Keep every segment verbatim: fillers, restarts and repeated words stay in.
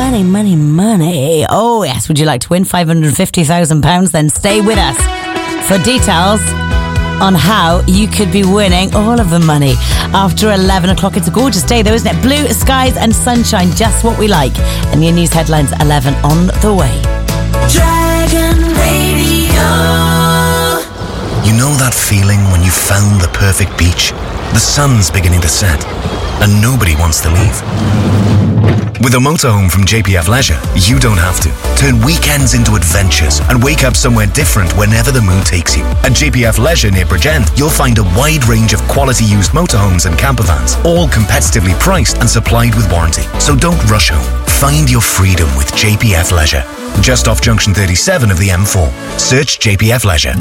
money, money, money. Oh, yes. Would you like to win five hundred fifty thousand pounds? Then stay with us for details on how you could be winning all of the money after eleven o'clock. It's a gorgeous day, though, isn't it? Blue skies and sunshine, just what we like. And your news headlines, eleven on the way. Dragon Radio. You know that feeling when you found the perfect beach? The sun's beginning to set, and nobody wants to leave. With a motorhome from J P F Leisure, you don't have to. Turn weekends into adventures and wake up somewhere different whenever the mood takes you. At J P F Leisure near Bridgend, you'll find a wide range of quality used motorhomes and campervans, all competitively priced and supplied with warranty. So don't rush home. Find your freedom with J P F Leisure. Just off junction thirty-seven of the M four. Search J P F Leisure.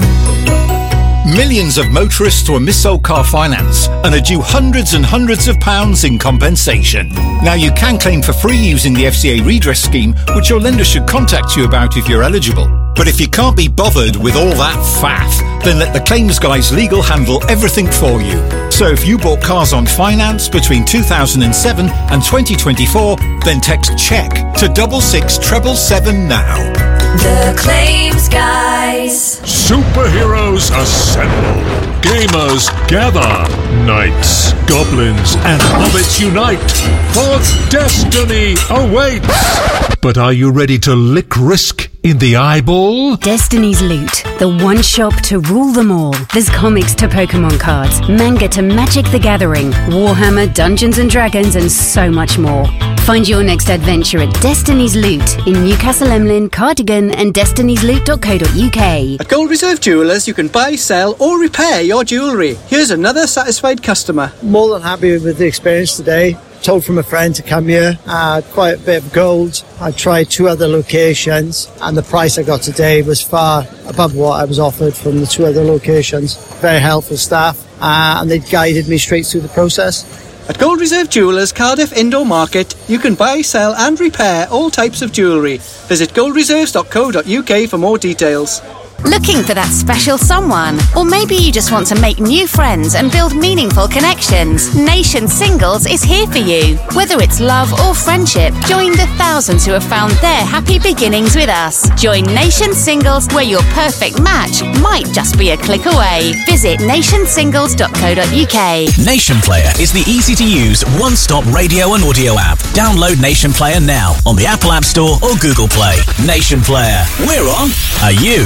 Millions of motorists were missold car finance and are due hundreds and hundreds of pounds in compensation. Now you can claim for free using the F C A redress scheme, which your lender should contact you about if you're eligible. But if you can't be bothered with all that faff, then let the claims guys legal handle everything for you. So if you bought cars on finance between two thousand seven and twenty twenty-four, then text CHECK to double six treble seven now. The Claims Guys. Superheroes assemble. Gamers gather. Knights, goblins, and hobbits unite. For destiny awaits. But are you ready to lick risk in the eyeball? Destiny's Loot, the one shop to rule them all. There's comics to Pokemon cards, manga to Magic the Gathering, Warhammer, Dungeons and Dragons, and so much more. Find your next adventure at Destiny's Loot in Newcastle Emlyn, Cardigan, and destinies loot dot co dot uk. At Gold Reserve Jewellers, you can buy, sell, or repair your jewellery. Here's another satisfied customer. More than happy with the experience today. Told from a friend to come here. I had quite a bit of gold. I tried two other locations, and the price I got today was far above what I was offered from the two other locations. Very helpful staff, uh, and they guided me straight through the process. At Gold Reserve Jewellers, Cardiff Indoor Market, you can buy, sell and repair all types of jewellery. Visit gold reserves dot co dot uk for more details. Looking for that special someone? Or maybe you just want to make new friends and build meaningful connections? Nation Singles is here for you. Whether it's love or friendship, join the thousands who have found their happy beginnings with us. Join Nation Singles, where your perfect match might just be a click away. Visit nation singles dot co dot uk. Nation Player is the easy-to-use one-stop radio and audio app. Download Nation Player now on the Apple App Store or Google Play. Nation Player. We're on. Are you?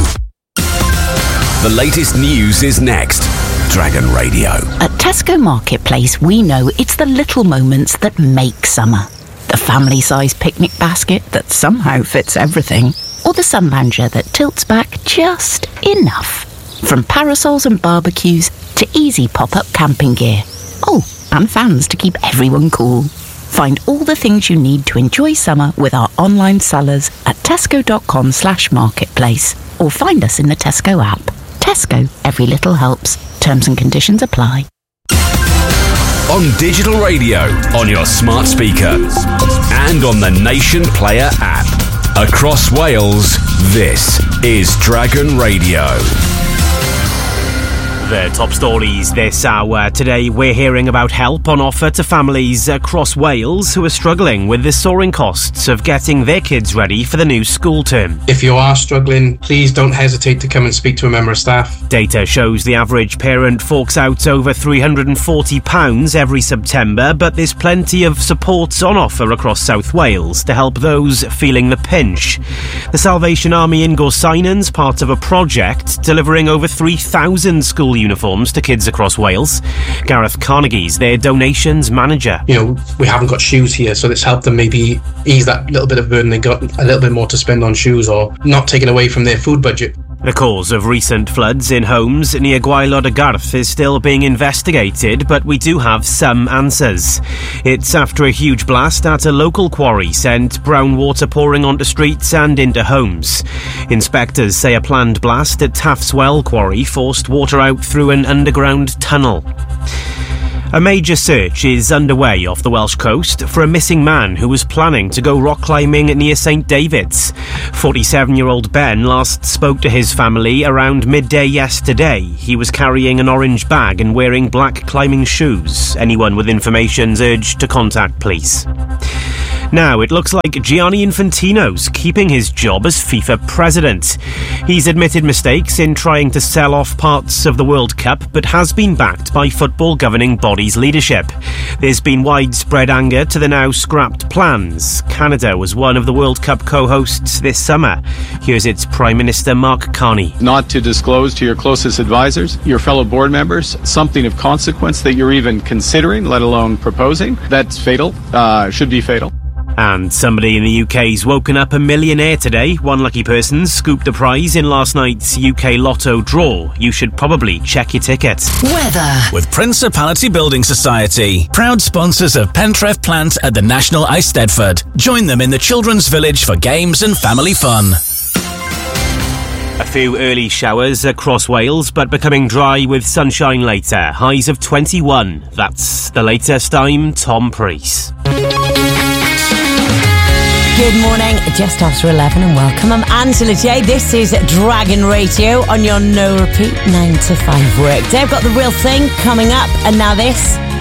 The latest news is next. Dragon Radio. At Tesco Marketplace, we know it's the little moments that make summer. The family-sized picnic basket that somehow fits everything. Or the sun lounger that tilts back just enough. From parasols and barbecues to easy pop-up camping gear. Oh, and fans to keep everyone cool. Find all the things you need to enjoy summer with our online sellers at tesco.com slash marketplace. Or find us in the Tesco app. Tesco, every little helps. Terms and conditions apply. On digital radio, on your smart speaker, and on the Nation Player app. Across Wales, this is Dragon Radio. The top stories this hour. Today we're hearing about help on offer to families across Wales who are struggling with the soaring costs of getting their kids ready for the new school term. If you are struggling, please don't hesitate to come and speak to a member of staff. Data shows the average parent forks out over three hundred forty pounds every September, but there's plenty of supports on offer across South Wales to help those feeling the pinch. The Salvation Army in Gorseinan's part of a project delivering over three thousand school uniforms to kids across Wales. Gareth Carnegie's their donations manager. You know, we haven't got shoes here, so it's helped them maybe ease that little bit of burden. They got a little bit more to spend on shoes, or not taken away from their food budget. The cause of recent floods in homes near Gwaelod y Garth is still being investigated, but we do have some answers. It's after a huge blast at a local quarry sent brown water pouring onto streets and into homes. Inspectors say a planned blast at Taff's Well quarry forced water out through an underground tunnel. A major search is underway off the Welsh coast for a missing man who was planning to go rock climbing near Saint David's. forty-seven-year-old Ben last spoke to his family around midday yesterday. He was carrying an orange bag and wearing black climbing shoes. Anyone with information's urged to contact police. Now, it looks like Gianni Infantino's keeping his job as FIFA president. He's admitted mistakes in trying to sell off parts of the World Cup, but has been backed by football governing bodies' leadership. There's been widespread anger to the now scrapped plans. Canada was one of the World Cup co-hosts this summer. Here's its Prime Minister Mark Carney. Not to disclose to your closest advisors, your fellow board members, something of consequence that you're even considering, let alone proposing, that's fatal, uh, should be fatal. And somebody in the U K's woken up a millionaire today. One lucky person scooped the prize in last night's U K Lotto draw. You should probably check your ticket. Weather with Principality Building Society, proud sponsors of Pentref Plant at the National Eisteddfod. Join them in the Children's Village for games and family fun. A few early showers across Wales, but becoming dry with sunshine later. Highs of twenty-one. That's the latest. I'm Tom Priest. Good morning, just after eleven, and welcome. I'm Angela J. This is Dragon Radio on your no repeat nine to five workday. I've got The Real Thing coming up, and now this.